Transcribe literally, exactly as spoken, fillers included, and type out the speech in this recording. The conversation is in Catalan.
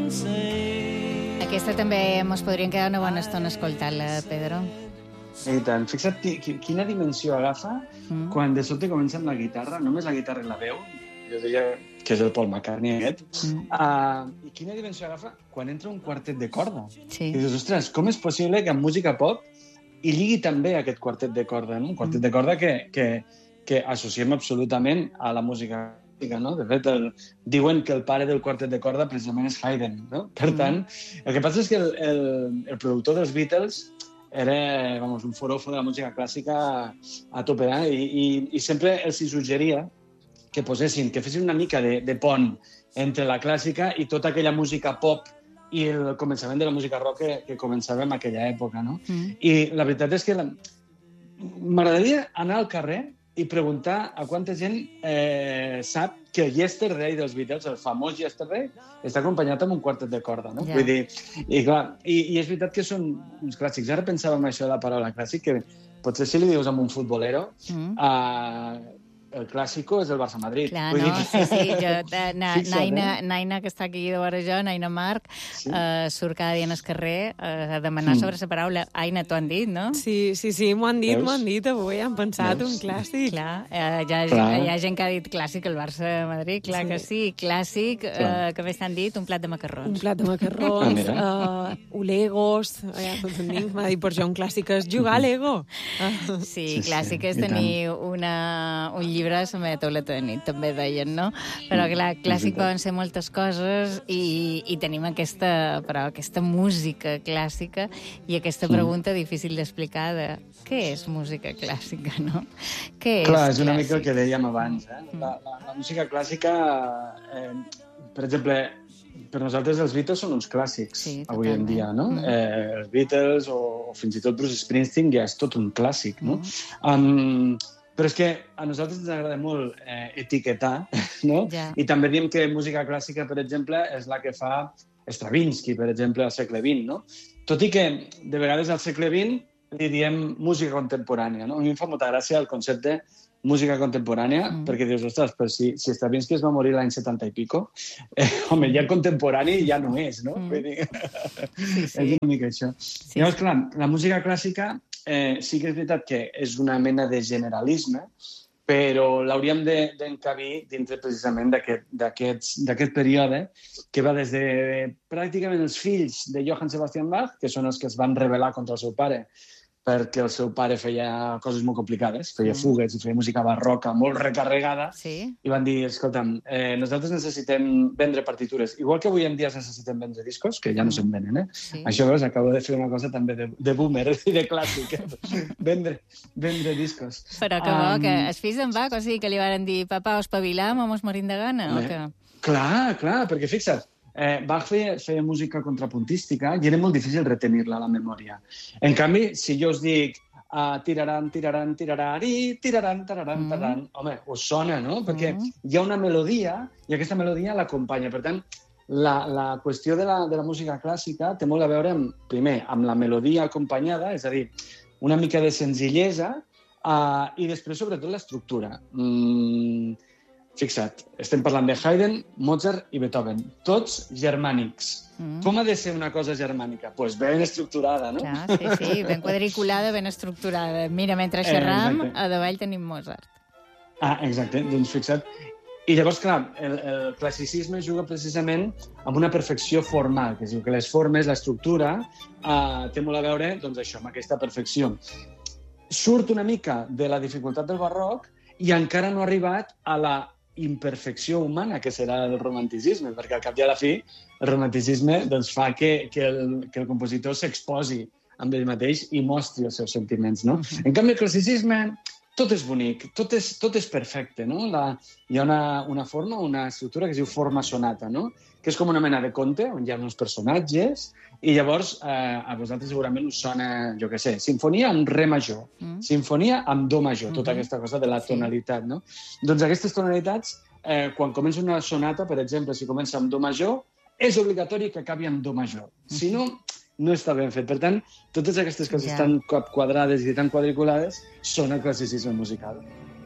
Aquesta també mos podríem quedar una bona estona escoltant-la, Pedro. I tant. Fixa't quina dimensió agafa mm. quan de sobte comença amb la guitarra, només la guitarra i la veu, jo diria que és el Paul McCartney aquest, mm. uh, i quina dimensió agafa quan entra un quartet de corda. Sí. I dius, ostres, com és possible que amb música pop hi lligui també aquest quartet de corda, no? Un quartet mm. de corda que, que, que associem absolutament a la música. No? De fet, el, diuen que el pare del quartet de corda precisament és Haydn, no? Per tant, el que passa és que el, el, el productor dels Beatles era, vamos, un forofo de la música clàssica a tope, eh? I, i, i sempre els hi suggeria que posessin, que fessin una mica de, de pont entre la clàssica i tota aquella música pop i el començament de la música rock que, que començava en aquella època, no? Mm. I la veritat és que la... m'agradaria anar al carrer i preguntar a quanta gent eh, sap que el Yesterday dels Beatles, el famós Yesterday, està acompanyat amb un quartet de corda, no? Yeah. Vull dir, i clar, i, i és veritat que són uns clàssics. Ara pensava en això de la paraula clàssic, que potser si li dius a un futbolero, mm. uh, el clàssico és el Barça-Madrid. Clar, no, dir... sí, sí. Jo, na, Naina, eh? Naina, que està aquí de vora jo, Naina Marc, sí. uh, surt cada dia en el carrer uh, a demanar mm. sobre la paraula. Aina, t'ho han dit, no? Sí, sí, sí, m'ho han dit, m'ho han dit avui, han pensat Veus? Un clàssic. Clar, uh, hi, ha, clar. hi ha gent que ha dit clàssic el Barça-Madrid, clar sí. que sí, clàssic, uh, que més t'han dit, un plat de macarrons. Un plat de macarrons, ah, uh, Legos, ja, doncs en dic, m'ha dit per jo un clàssic és jugar a Lego. Uh. Sí, clàssic és tenir una, un llibre llibre se m'ha tot la nit, també deien, no? Però clar, clàssic poden ser moltes coses i, i tenim aquesta, però, aquesta música clàssica i aquesta pregunta difícil d'explicar de què és música clàssica, no? Què és Clar, és una clàssic? Mica el que dèiem abans, eh? La, la, la música clàssica, eh, per exemple, per nosaltres els Beatles són uns clàssics sí, avui en dia, no? Mm. Eh, els Beatles o, o fins i tot Bruce Springsteen ja és tot un clàssic, no? Mm. Um, Però és que a nosaltres ens agrada molt eh, etiquetar, no? Yeah. I també diem que música clàssica, per exemple, és la que fa Stravinsky, per exemple, al segle vint, no? Tot i que, de vegades, al segle vint li diem música contemporània, no? A mi em fa molta gràcia el concepte música contemporània, mm. perquè dius, ostres, però si, si Stravinsky es va morir l'any setanta i pico, eh, home, ja contemporani ja no és, no? Mm. Vull dir, sí, sí. És una mica això. Sí. Llavors, clar, la música clàssica eh, sí que és veritat que és una mena de generalisme, però l'hauríem d'encabir de, dintre precisament d'aquest període que va des de pràcticament els fills de Johann Sebastian Bach, que són els que es van rebel·lar contra el seu pare, perquè el seu pare feia coses molt complicades, feia mm. fugues i feia música barroca molt recarregada, sí. I van dir, escolta'm, eh, nosaltres necessitem vendre partitures, igual que avui en dia necessitem vendre discos, que ja no mm. se'n venen, eh? Sí. Això, veus, acabo de fer una cosa també de, de boomer i de clàssic, eh? vendre, vendre discos. Però que bo, um, que els fills d'en Bach, o sigui, que li van dir, papa, us pavilam o mos morim de gana, o què? Clar, clar, perquè fixa't, Eh, Bach feia, feia música contrapuntística i era molt difícil retenir-la a la memòria. En canvi, si jo us dic uh, tiraran, tiraran, tirarari, tiraran, tararan, mm. tararan, home, us sona, no? Perquè mm. hi ha una melodia i aquesta melodia l'acompanya. Per tant, la, la qüestió de la, de la música clàssica té molt a veure, amb, primer, amb la melodia acompanyada, és a dir, una mica de senzillesa uh, i després, sobretot, l'estructura. Mm, Fixa't, estem parlant de Haydn, Mozart i Beethoven, tots germànics. Mm. Com ha de ser una cosa germànica? Doncs pues ben estructurada, no? Clar, sí, sí, ben quadriculada, ben estructurada. Mira, mentre xerram, eh, a davall tenim Mozart. Ah, exacte, doncs fixa't. I llavors, clar, el, el classicisme juga precisament amb una perfecció formal, que es diu que les formes, l'estructura, eh, té molt a veure, doncs això, amb aquesta perfecció. Surt una mica de la dificultat del barroc i encara no ha arribat a la imperfecció humana, que serà el romanticisme, perquè al cap i a la fi el romanticisme doncs, fa que, que, el, que el compositor s'exposi amb ell mateix i mostri els seus sentiments, no? Uh-huh. En canvi, el classicisme, tot és bonic, tot és, tot és perfecte, no? La, hi ha una, una forma, una estructura que es diu forma sonata, no? Que és com una mena de conte, on hi ha uns personatges, i llavors eh, a vosaltres segurament us sona, jo què sé, sinfonia amb re major, mm. sinfonia amb do major, tota mm-hmm. aquesta cosa de la tonalitat, no? Doncs aquestes tonalitats, eh, quan comença una sonata, per exemple, si comença amb do major, és obligatori que acabi amb do major. Mm-hmm. Si no, no està ben fet. Per tant, totes aquestes coses yeah. tan quadrades i tan quadriculades són el classicisme musical.